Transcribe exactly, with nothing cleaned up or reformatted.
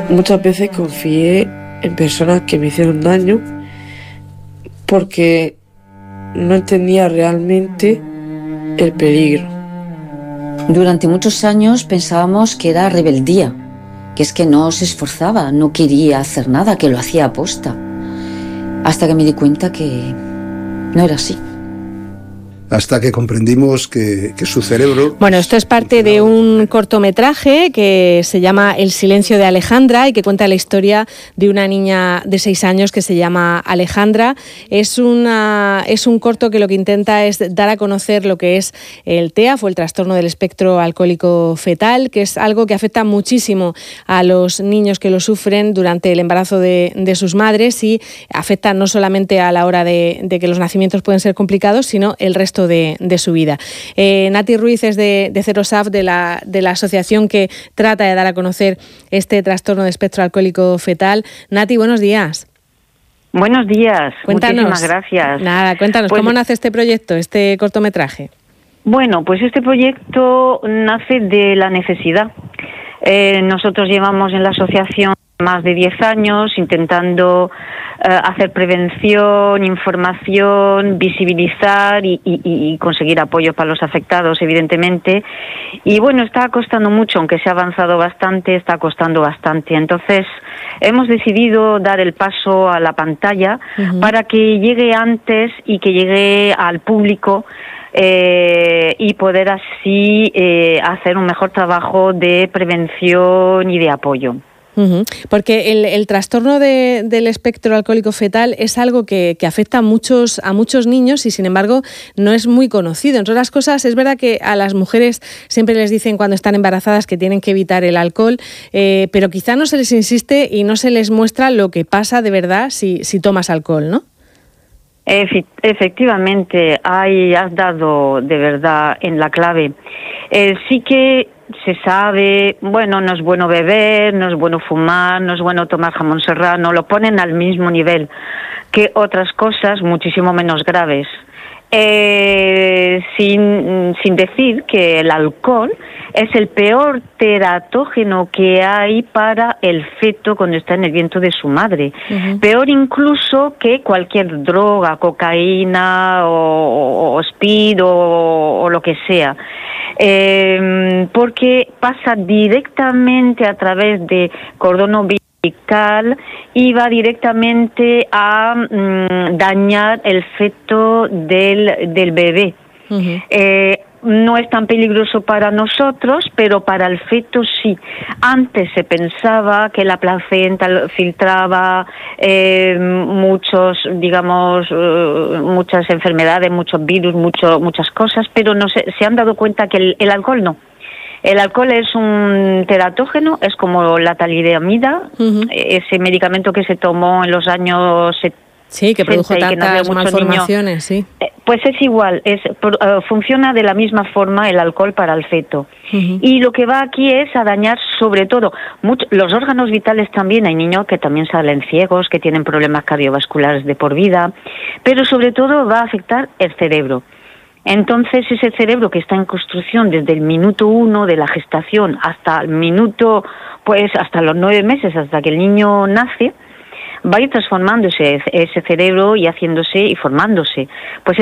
Muchas veces confié en personas que me hicieron daño porque no entendía realmente el peligro. Durante muchos años pensábamos que era rebeldía, que es que no se esforzaba, no quería hacer nada, que lo hacía aposta. Hasta que me di cuenta que no era así. Hasta que comprendimos que, que su cerebro... Bueno, esto es parte de un cortometraje que se llama El silencio de Alejandra y que cuenta la historia de una niña de seis años que se llama Alejandra. Es, una, es un corto que lo que intenta es dar a conocer lo que es el T E A F o el trastorno del espectro alcohólico fetal, que es algo que afecta muchísimo a los niños que lo sufren durante el embarazo de, de sus madres y afecta no solamente a la hora de, de que los nacimientos pueden ser complicados, sino el resto De, de su vida. Eh, Nati Ruiz es de, de Cero S A F, de la, de la asociación que trata de dar a conocer este trastorno de espectro alcohólico fetal. Nati, buenos días. Buenos días, cuéntanos, muchísimas gracias. Nada, cuéntanos, pues, ¿cómo nace este proyecto, este cortometraje? Bueno, pues este proyecto nace de la necesidad. Eh, nosotros llevamos en la asociación más de diez años intentando eh, hacer prevención, información, visibilizar y, y, y conseguir apoyo para los afectados, evidentemente. Y bueno, está costando mucho, aunque se ha avanzado bastante, está costando bastante. Entonces, hemos decidido dar el paso a la pantalla uh-huh. para que llegue antes y que llegue al público eh, y poder así eh, hacer un mejor trabajo de prevención y de apoyo. Uh-huh. Porque el, el trastorno de, del espectro alcohólico fetal es algo que, que afecta a muchos, a muchos niños y, sin embargo, no es muy conocido. Entre otras cosas, es verdad que a las mujeres siempre les dicen cuando están embarazadas que tienen que evitar el alcohol, eh, pero quizá no se les insiste y no se les muestra lo que pasa de verdad si, si tomas alcohol, ¿no? Efectivamente, ahí has dado de verdad en la clave. Eh, sí que se sabe, bueno, no es bueno beber, no es bueno fumar, no es bueno tomar jamón serrano, lo ponen al mismo nivel que otras cosas muchísimo menos graves. Eh, sin, sin decir que el alcohol es el peor teratógeno que hay para el feto cuando está en el vientre de su madre. Uh-huh. Peor incluso que cualquier droga, cocaína o, o speed o, o lo que sea. Eh, porque pasa directamente a través de cordón umbilical y va directamente a mm, dañar el feto del, del bebé. Uh-huh. Eh, no es tan peligroso para nosotros, pero para el feto sí. Antes se pensaba que la placenta filtraba eh, muchos, digamos, uh, muchas enfermedades, muchos virus, mucho, muchas cosas, pero no se, se han dado cuenta que el, el alcohol no. El alcohol es un teratógeno, es como la talidomida, uh-huh. ese medicamento que se tomó en los años setenta. Sí, que produjo tantas malformaciones, sí. Pues es igual, es uh, funciona de la misma forma el alcohol para el feto. Uh-huh. Y lo que va aquí es a dañar sobre todo mucho, los órganos vitales también. Hay niños que también salen ciegos, que tienen problemas cardiovasculares de por vida, pero sobre todo va a afectar el cerebro. Entonces ese cerebro que está en construcción desde el minuto uno de la gestación hasta el minuto, pues hasta los nueve meses, hasta que el niño nace, va a ir transformándose ese cerebro y haciéndose y formándose. Pues